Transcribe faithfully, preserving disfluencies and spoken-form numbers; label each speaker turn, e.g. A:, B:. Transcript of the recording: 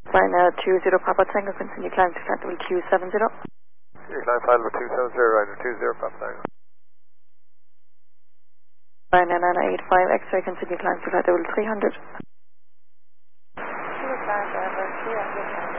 A: Fine, uh, two zero Papa Tango, continue climb to flight level two seven zero.
B: Continue climb flight level two seven zero, Ryder two zero Papa Tango.
A: Fine, nine nine eight five X-ray, continue climb to flight level three hundred.
C: Continue climb level three hundred.